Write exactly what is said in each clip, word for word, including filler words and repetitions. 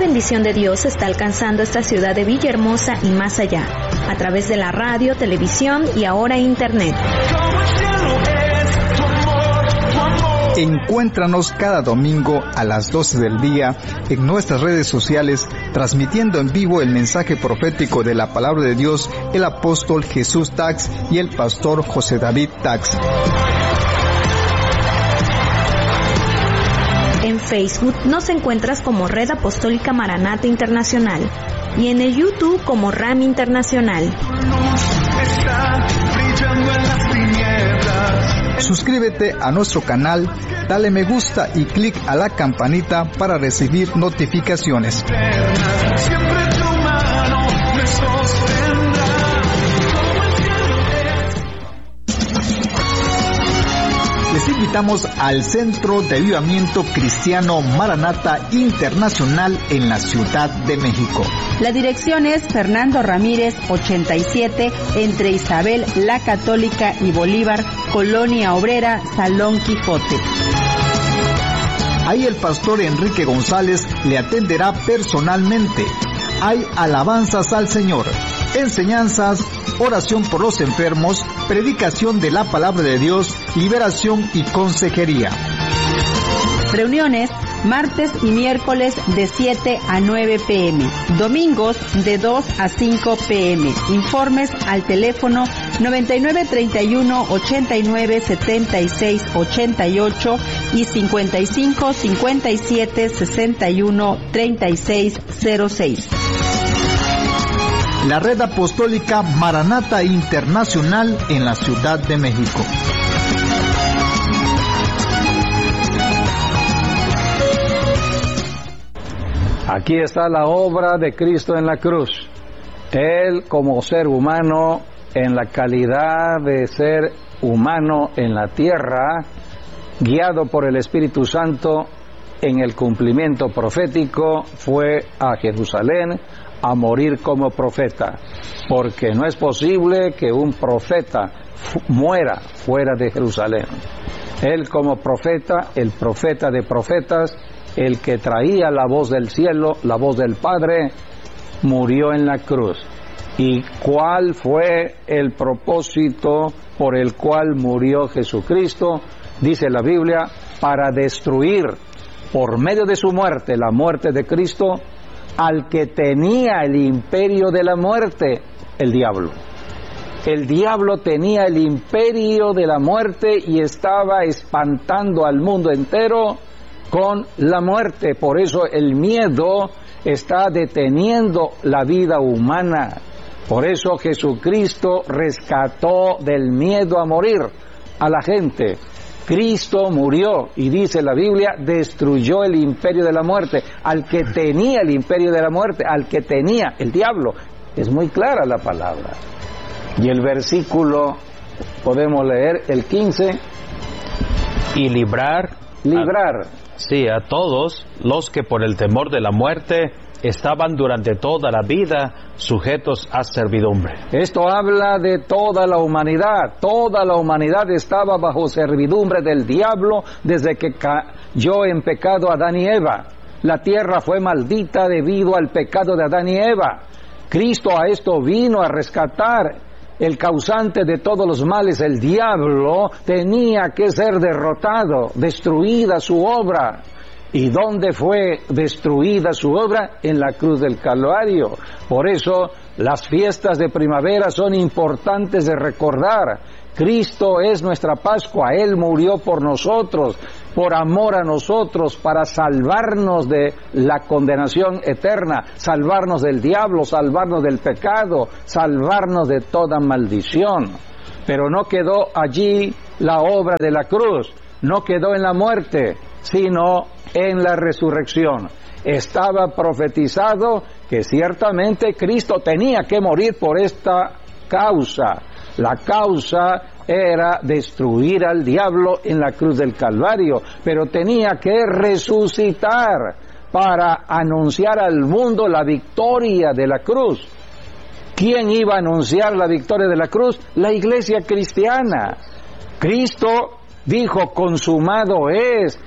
bendición de Dios está alcanzando esta ciudad de Villahermosa y más allá, a través de la radio, televisión y ahora internet. Encuéntranos cada domingo a las doce del día en nuestras redes sociales, transmitiendo en vivo el mensaje profético de la palabra de Dios, el apóstol Jesús Tax y el pastor José David Tax. En Facebook nos encuentras como Red Apostólica Maranata Internacional y en el YouTube como RAM Internacional. Suscríbete a nuestro canal, dale me gusta y clic a la campanita para recibir notificaciones. Les invitamos al Centro de Avivamiento Cristiano Maranata Internacional en la Ciudad de México. La dirección es Fernando Ramírez ochenta y siete, entre Isabel la Católica y Bolívar, Colonia Obrera, Salón Quijote. Ahí el pastor Enrique González le atenderá personalmente. Hay alabanzas al Señor, enseñanzas, oración por los enfermos, predicación de la palabra de Dios, liberación y consejería. Reuniones martes y miércoles de siete a nueve pm, domingos de dos a cinco pm. Informes al teléfono noventa y nueve treinta y uno ochenta y nueve setenta y seis ochenta y ocho y cincuenta y cinco cincuenta y siete sesenta y uno treinta y seis cero seis. La Red Apostólica Maranata Internacional en la Ciudad de México. Aquí está la obra de Cristo en la cruz. Él como ser humano, en la calidad de ser humano en la tierra, guiado por el Espíritu Santo en el cumplimiento profético, fue a Jerusalén a morir como profeta, porque no es posible que un profeta fu- muera fuera de Jerusalén. Él como profeta, el profeta de profetas, el que traía la voz del cielo, la voz del Padre, murió en la cruz. ¿Y cuál fue el propósito por el cual murió Jesucristo? Dice la Biblia, para destruir por medio de su muerte, la muerte de Cristo, al que tenía el imperio de la muerte, el diablo. El diablo tenía el imperio de la muerte y estaba espantando al mundo entero con la muerte. Por eso el miedo está deteniendo la vida humana. Por eso Jesucristo rescató del miedo a morir a la gente. Cristo murió y dice la Biblia, destruyó el imperio de la muerte, al que tenía el imperio de la muerte, al que tenía el diablo. Es muy clara la palabra. Y el versículo, podemos leer el quince. Y librar, librar. A, sí, a todos los que por el temor de la muerte estaban durante toda la vida sujetos a servidumbre. Esto habla de toda la humanidad. Toda la humanidad estaba bajo servidumbre del diablo desde que cayó en pecado Adán y Eva. La tierra fue maldita debido al pecado de Adán y Eva. Cristo a esto vino a rescatar. El causante de todos los males, el diablo, tenía que ser derrotado, destruida su obra. ¿Y dónde fue destruida su obra? En la cruz del Calvario. Por eso las fiestas de primavera son importantes de recordar. Cristo es nuestra Pascua, Él murió por nosotros, por amor a nosotros, para salvarnos de la condenación eterna, salvarnos del diablo, salvarnos del pecado, salvarnos de toda maldición. Pero no quedó allí la obra de la cruz, no quedó en la muerte, sino en la resurrección. Estaba profetizado que ciertamente Cristo tenía que morir por esta causa. La causa era destruir al diablo en la cruz del Calvario, pero tenía que resucitar para anunciar al mundo la victoria de la cruz. ¿Quién iba a anunciar la victoria de la cruz? La iglesia cristiana. Cristo dijo, consumado es.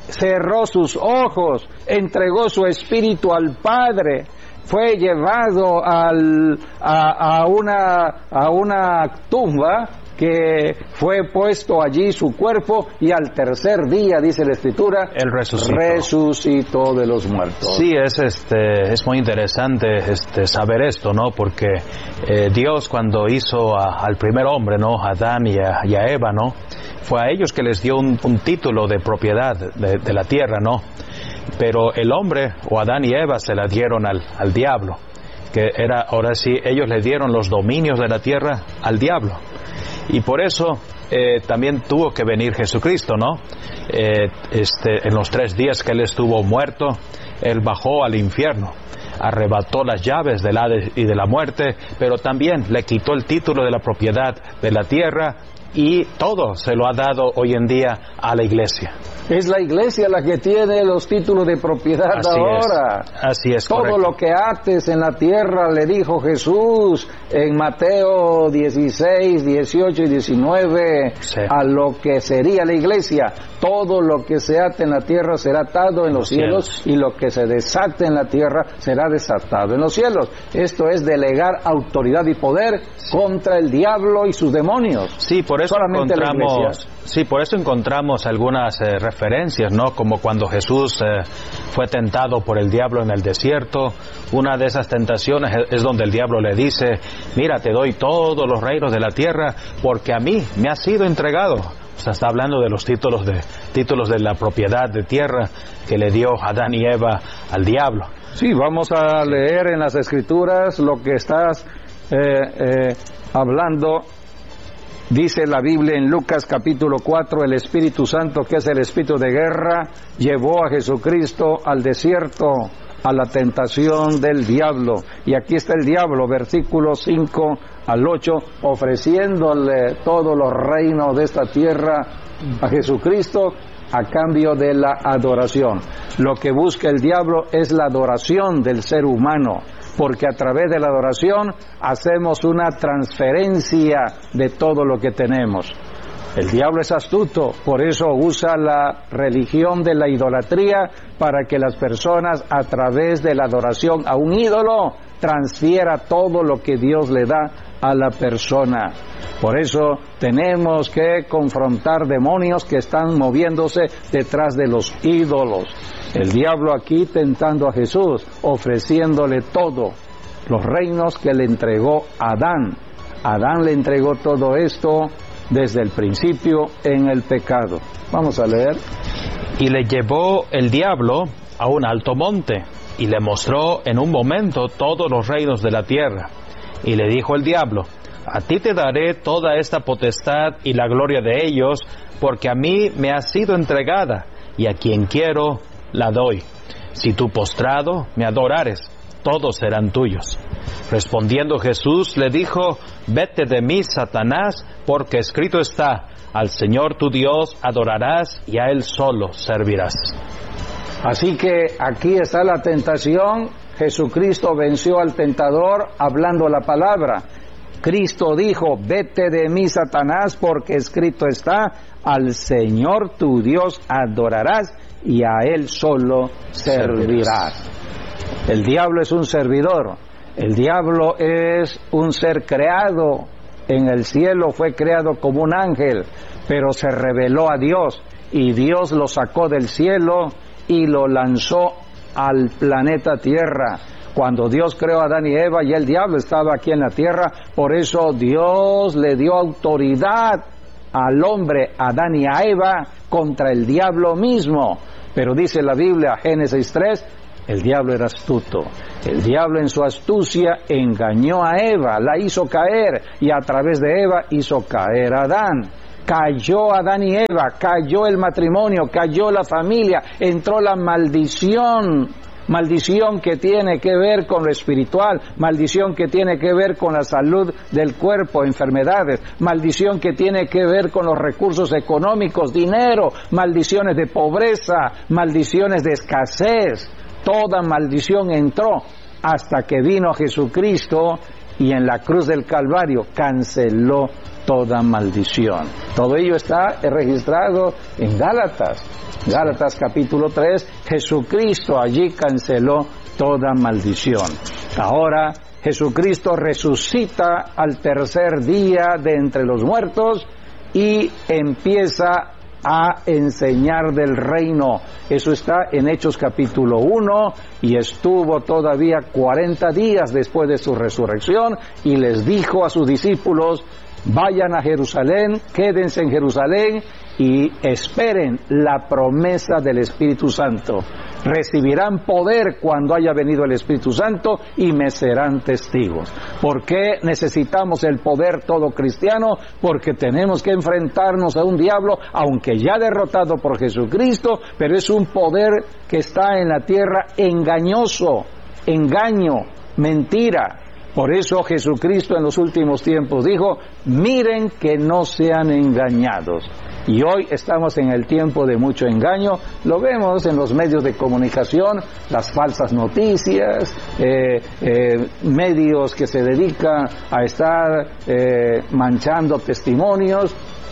cerró sus ojos, entregó su espíritu al Padre, fue llevado al, a, a, una, a una tumba que fue puesto allí su cuerpo y al tercer día, dice la Escritura, Él resucitó. resucitó de los muertos. Sí, es este es muy interesante este saber esto, ¿no? Porque eh, Dios cuando hizo a, al primer hombre, ¿no? A Adán y a, y a Eva, ¿no? Fue a ellos que les dio un, un título de propiedad de, de la tierra, ¿no? Pero el hombre, o Adán y Eva, se la dieron al, al diablo, que era, ahora sí, ellos le dieron los dominios de la tierra al diablo. Y por eso eh, también tuvo que venir Jesucristo, ¿no? Eh, este, en los tres días que Él estuvo muerto, Él bajó al infierno, arrebató las llaves del Hades y de la muerte, pero también le quitó el título de la propiedad de la tierra y todo se lo ha dado hoy en día a la iglesia. Es la iglesia la que tiene los títulos de propiedad Así ahora. Es. Así es, Todo correcto. lo que ates en la tierra, le dijo Jesús en Mateo dieciséis, dieciocho y diecinueve, sí. A lo que sería la iglesia. Todo lo que se ate en la tierra será atado en los, los cielos, cielos, y lo que se desate en la tierra será desatado en los cielos. Esto es delegar autoridad y poder sí. contra el diablo y sus demonios. Sí, por eso Solamente encontramos, sí, por eso encontramos algunas eh, referencias, ¿no? Como cuando Jesús eh, fue tentado por el diablo en el desierto. Una de esas tentaciones es, es donde el diablo le dice: mira, te doy todos los reinos de la tierra porque a mí me ha sido entregado. O sea, está hablando de los títulos de títulos de la propiedad de tierra que le dio Adán y Eva al diablo. Sí, vamos a leer en las Escrituras lo que estás eh, eh, hablando. Dice la Biblia en Lucas capítulo cuatro, el Espíritu Santo, que es el Espíritu de guerra, llevó a Jesucristo al desierto, a la tentación del diablo. Y aquí está el diablo, versículos cinco al ocho, ofreciéndole todos los reinos de esta tierra a Jesucristo a cambio de la adoración. Lo que busca el diablo es la adoración del ser humano, porque a través de la adoración hacemos una transferencia de todo lo que tenemos. El diablo es astuto, por eso usa la religión de la idolatría para que las personas, a través de la adoración a un ídolo, transfiera todo lo que Dios le da a la persona. Por eso tenemos que confrontar demonios que están moviéndose detrás de los ídolos. El diablo aquí tentando a Jesús, ofreciéndole todo, los reinos que le entregó Adán. Adán le entregó todo esto desde el principio en el pecado. Vamos a leer. Y le llevó el diablo a un alto monte, y le mostró en un momento todos los reinos de la tierra. Y le dijo el diablo: a ti te daré toda esta potestad y la gloria de ellos, porque a mí me ha sido entregada, y a quien quiero la doy. Si tú postrado me adorares, todos serán tuyos. Respondiendo Jesús le dijo: vete de mí, Satanás, porque escrito está: al Señor tu Dios adorarás y a Él solo servirás. Así que aquí está la tentación. Jesucristo venció al tentador hablando la palabra. Cristo dijo: vete de mí, Satanás, porque escrito está: al Señor tu Dios adorarás y a Él solo servirás. El diablo es un servidor. El diablo es un ser creado en el cielo, fue creado como un ángel, pero se rebeló a Dios y Dios lo sacó del cielo y lo lanzó al planeta Tierra. Cuando Dios creó a Adán y Eva, y el diablo estaba aquí en la tierra, por eso Dios le dio autoridad al hombre, a Adán y a Eva, contra el diablo mismo. Pero dice la Biblia, Génesis tres, el diablo era astuto. El diablo en su astucia engañó a Eva, la hizo caer, y a través de Eva hizo caer a Adán. Cayó Adán y Eva, cayó el matrimonio, cayó la familia, entró la maldición. Maldición que tiene que ver con lo espiritual, maldición que tiene que ver con la salud del cuerpo, enfermedades, maldición que tiene que ver con los recursos económicos, dinero, maldiciones de pobreza, maldiciones de escasez. Toda maldición entró hasta que vino Jesucristo y en la cruz del Calvario canceló toda maldición. Todo ello está registrado en Gálatas. Gálatas capítulo tres, Jesucristo allí canceló toda maldición. Ahora Jesucristo resucita al tercer día de entre los muertos y empieza a enseñar del reino. Eso está en Hechos capítulo uno, y estuvo todavía cuarenta días después de su resurrección y les dijo a sus discípulos: vayan a Jerusalén, quédense en Jerusalén y esperen la promesa del Espíritu Santo. Recibirán poder cuando haya venido el Espíritu Santo y me serán testigos. ¿Por qué necesitamos el poder todo cristiano? Porque tenemos que enfrentarnos a un diablo, aunque ya derrotado por Jesucristo, pero es un poder que está en la tierra engañoso, engaño, mentira. Por eso Jesucristo en los últimos tiempos dijo: miren que no sean engañados. Y hoy estamos en el tiempo de mucho engaño, lo vemos en los medios de comunicación, las falsas noticias, eh, eh, medios que se dedican a estar eh, manchando testimonios.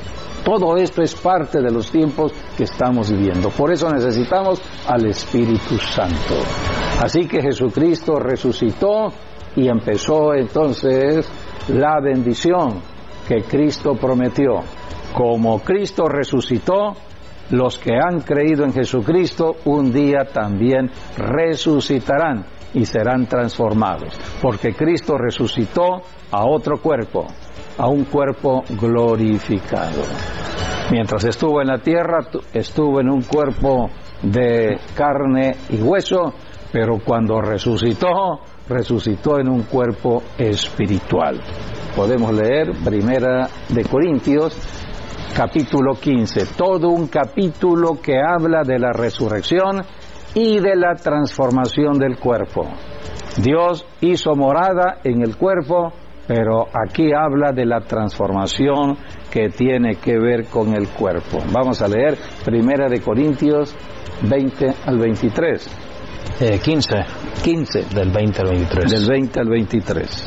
Todo esto es parte de los tiempos que estamos viviendo. Por eso necesitamos al Espíritu Santo. Así que Jesucristo resucitó y empezó entonces la bendición que Cristo prometió. Como Cristo resucitó, los que han creído en Jesucristo un día también resucitarán y serán transformados, porque Cristo resucitó a otro cuerpo, a un cuerpo glorificado. Mientras estuvo en la tierra, estuvo en un cuerpo de carne y hueso, pero cuando resucitó, resucitó en un cuerpo espiritual. Podemos leer Primera de Corintios, capítulo quince, todo un capítulo que habla de la resurrección y de la transformación del cuerpo. Dios hizo morada en el cuerpo, pero aquí habla de la transformación que tiene que ver con el cuerpo. Vamos a leer Primera de Corintios veinte al veintitrés. Eh, quince. quince. Del veinte al veintitrés. Del veinte al veintitrés.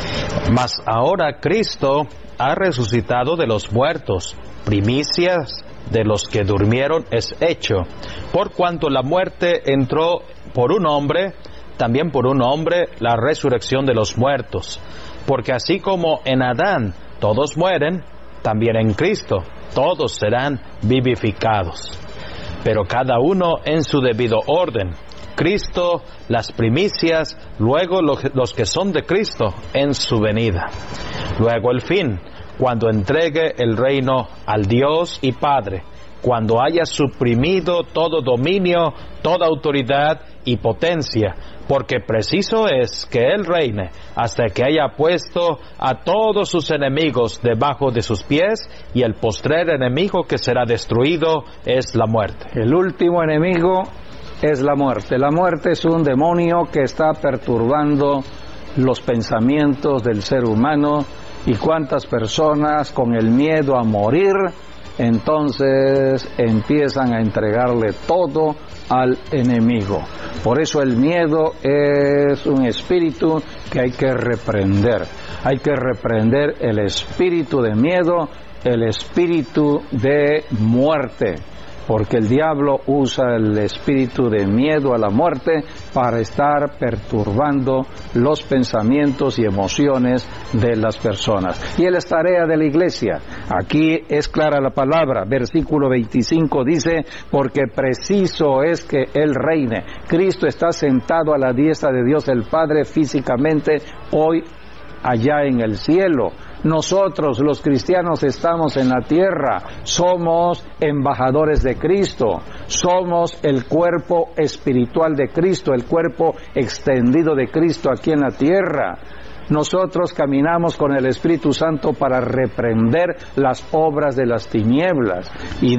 Mas ahora Cristo ha resucitado de los muertos, primicias de los que durmieron es hecho. Por cuanto la muerte entró por un hombre, también por un hombre la resurrección de los muertos. Porque así como en Adán todos mueren, también en Cristo todos serán vivificados. Pero cada uno en su debido orden. Cristo las primicias, luego los que son de Cristo en su venida. Luego el fin, cuando entregue el reino al Dios y Padre, cuando haya suprimido todo dominio, toda autoridad y potencia, porque preciso es que Él reine hasta que haya puesto a todos sus enemigos debajo de sus pies, y el postrer enemigo que será destruido es la muerte. El último enemigo es la muerte. La muerte es un demonio que está perturbando los pensamientos del ser humano, y cuántas personas con el miedo a morir entonces empiezan a entregarle todo al enemigo. Por eso el miedo es un espíritu que hay que reprender. Hay que reprender el espíritu de miedo, el espíritu de muerte, porque el diablo usa el espíritu de miedo a la muerte para estar perturbando los pensamientos y emociones de las personas. Y es la tarea de la iglesia. Aquí es clara la palabra. Versículo veinticinco dice: porque preciso es que Él reine. Cristo está sentado a la diestra de Dios el Padre físicamente hoy allá en el cielo. Nosotros los cristianos estamos en la tierra, somos embajadores de Cristo, somos el cuerpo espiritual de Cristo, el cuerpo extendido de Cristo aquí en la tierra. Nosotros caminamos con el Espíritu Santo para reprender las obras de las tinieblas. Y